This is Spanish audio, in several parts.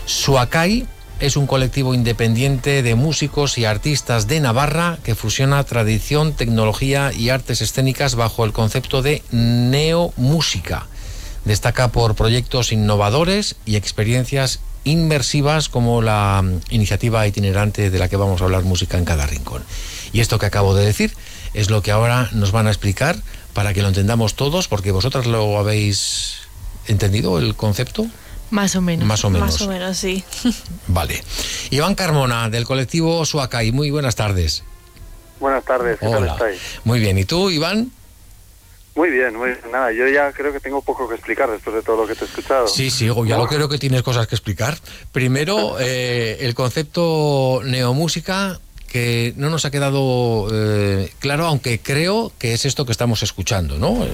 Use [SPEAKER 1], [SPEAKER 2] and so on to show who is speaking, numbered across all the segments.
[SPEAKER 1] Suakai es un colectivo independiente de músicos y artistas de Navarra que fusiona tradición, tecnología y artes escénicas bajo el concepto de neomúsica. Destaca por proyectos innovadores y experiencias inmersivas como la iniciativa itinerante de la que vamos a hablar, Música en cada rincón. Y esto que acabo de decir es lo que ahora nos van a explicar para que lo entendamos todos, porque vosotras lo habéis entendido, el concepto.
[SPEAKER 2] Más o menos.
[SPEAKER 1] Más o menos.
[SPEAKER 2] Más o menos, sí.
[SPEAKER 1] Vale. Iván Carmona, del colectivo Suakai, muy buenas tardes.
[SPEAKER 3] Buenas tardes, ¿qué tal estáis?
[SPEAKER 1] Muy bien, ¿y tú, Iván?
[SPEAKER 3] Muy bien, muy bien. Nada, yo ya creo que tengo poco que explicar después de todo lo que te he escuchado.
[SPEAKER 1] Sí, ya lo creo que tienes cosas que explicar. Primero, el concepto neomúsica, que no nos ha quedado claro, aunque creo que es esto que estamos escuchando, ¿no?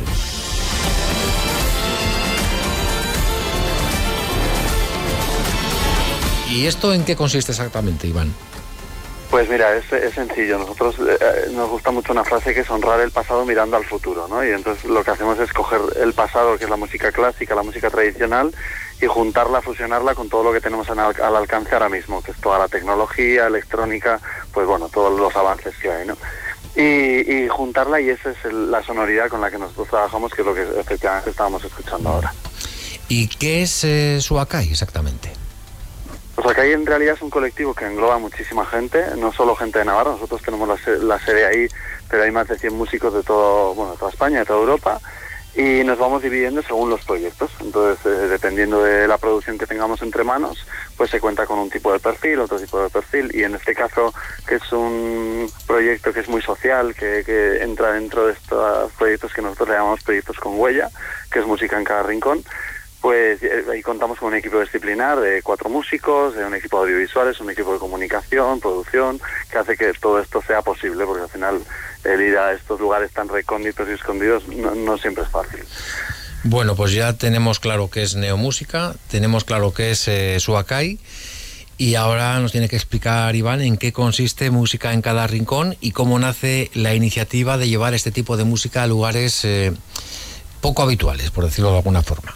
[SPEAKER 1] ¿Y esto en qué consiste exactamente, Iván?
[SPEAKER 3] Pues mira, es sencillo. Nosotros nos gusta mucho una frase que es honrar el pasado mirando al futuro, ¿no? Y entonces lo que hacemos es coger el pasado, que es la música clásica, la música tradicional, y juntarla, fusionarla con todo lo que tenemos al alcance ahora mismo, que es toda la tecnología, electrónica, pues bueno, todos los avances que hay, ¿no? Y juntarla, y esa es la sonoridad con la que nosotros trabajamos, que es lo que efectivamente estábamos escuchando ahora.
[SPEAKER 1] ¿Y qué es Suakai exactamente?
[SPEAKER 3] Pues Suakai en realidad es un colectivo que engloba muchísima gente, no solo gente de Navarra. Nosotros tenemos la sede ahí, pero hay más de 100 músicos de toda España, de toda Europa, y nos vamos dividiendo según los proyectos. Entonces, dependiendo de la producción que tengamos entre manos, pues se cuenta con un tipo de perfil, otro tipo de perfil, y en este caso, que es un proyecto que es muy social, que entra dentro de estos proyectos que nosotros le llamamos proyectos con huella, que es música en cada rincón. Pues ahí contamos con un equipo disciplinar de 4 músicos, de un equipo de audiovisuales, un equipo de comunicación, producción, que hace que todo esto sea posible, porque al final el ir a estos lugares tan recónditos y escondidos no siempre es fácil.
[SPEAKER 1] Bueno, pues ya tenemos claro qué es neomúsica, tenemos claro qué es Suakai, y ahora nos tiene que explicar, Iván, en qué consiste Música en cada rincón y cómo nace la iniciativa de llevar este tipo de música a lugares poco habituales, por decirlo de alguna forma.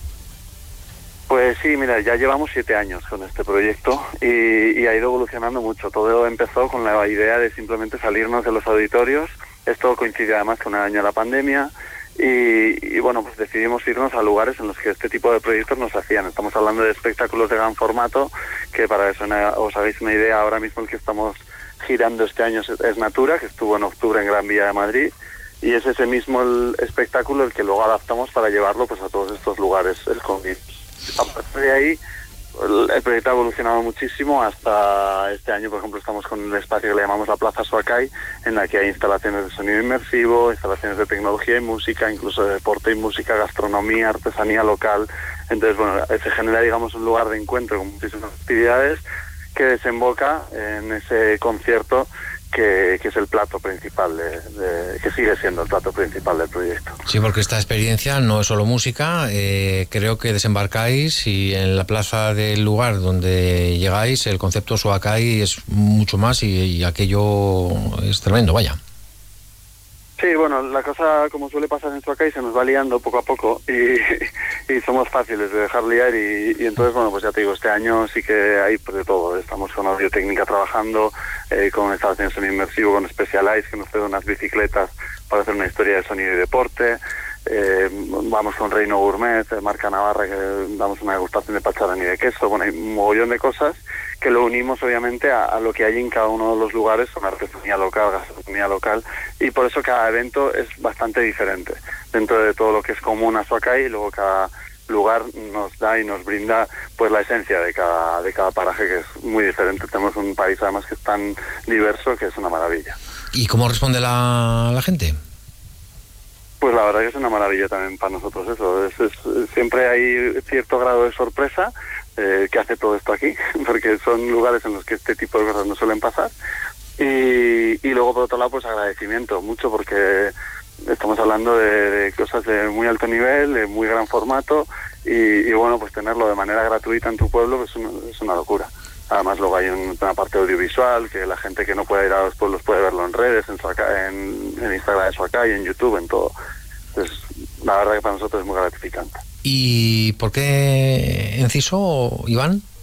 [SPEAKER 3] Pues sí, mira, ya llevamos 7 años con este proyecto y ha ido evolucionando mucho. Todo empezó con la idea de simplemente salirnos de los auditorios. Esto coincide además con el año de la pandemia y bueno, pues decidimos irnos a lugares en los que este tipo de proyectos nos hacían. Estamos hablando de espectáculos de gran formato, que para eso os hagáis una idea, ahora mismo el que estamos girando este año es Natura, que estuvo en octubre en Gran Vía de Madrid, y es ese mismo el espectáculo el que luego adaptamos para llevarlo pues a todos estos lugares escondidos. A partir de ahí, el proyecto ha evolucionado muchísimo hasta este año. Por ejemplo, estamos con un espacio que le llamamos la Plaza Suakai, en la que hay instalaciones de sonido inmersivo, instalaciones de tecnología y música, incluso de deporte y música, gastronomía, artesanía local. Entonces, bueno, se genera, digamos, un lugar de encuentro con muchísimas actividades que desemboca en ese concierto que es el plato principal, que sigue siendo el plato principal del proyecto.
[SPEAKER 1] Sí, porque esta experiencia no es solo música, creo que desembarcáis y en la plaza del lugar donde llegáis el concepto Suakai es mucho más y aquello es tremendo, vaya.
[SPEAKER 3] Sí, bueno, la cosa, como suele pasar en Suakai, se nos va liando poco a poco y somos fáciles de dejar liar y entonces, bueno, pues ya te digo, este año sí que hay pues de todo. Estamos con Audiotécnica trabajando, con instalaciones de sonido inmersivo, con Specialized, que nos trae unas bicicletas para hacer una historia de sonido y deporte. Vamos con Reino Gourmet, marca Navarra, que damos una degustación de pacharán y de queso. Bueno, hay un mogollón de cosas que lo unimos obviamente a lo que hay en cada uno de los lugares, con artesanía local, gastronomía local, y por eso cada evento es bastante diferente dentro de todo lo que es común a Suakai, y luego cada lugar nos da y nos brinda pues la esencia de cada paraje, que es muy diferente. Tenemos un país además que es tan diverso que es una maravilla.
[SPEAKER 1] ¿Y cómo responde la gente?
[SPEAKER 3] Pues la verdad que es una maravilla también para nosotros eso. Siempre hay cierto grado de sorpresa que hace todo esto aquí, porque son lugares en los que este tipo de cosas no suelen pasar. Y luego, por otro lado, pues agradecimiento mucho, porque estamos hablando de cosas de muy alto nivel, de muy gran formato, y bueno, pues tenerlo de manera gratuita en tu pueblo pues es una locura. Además, luego hay una parte audiovisual, que la gente que no puede ir a los pueblos puede verlo en redes, en Instagram de Suakai, en YouTube, en todo. Entonces, la verdad que para nosotros es muy gratificante.
[SPEAKER 1] ¿Y por qué Enciso, Iván?